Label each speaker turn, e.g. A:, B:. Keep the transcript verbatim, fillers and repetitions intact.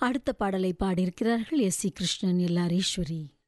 A: அடுத்த பாடலை பாடியிருக்கிறார்கள் S C Krishnan, L R Eswari.